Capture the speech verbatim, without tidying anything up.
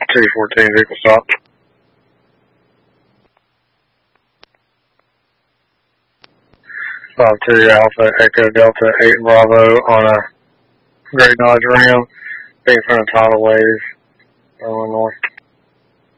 two fourteen, vehicle stop. five two Alpha Echo Delta eight Bravo on a Great Dodge Ram, being in front of Tidal Wave, going north.